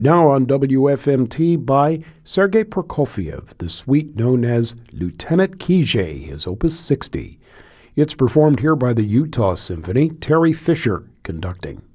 Now on WFMT by Sergei Prokofiev, the suite known as Lieutenant Kijé, his Opus 60. It's performed here by the Utah Symphony, Terry Fisher conducting.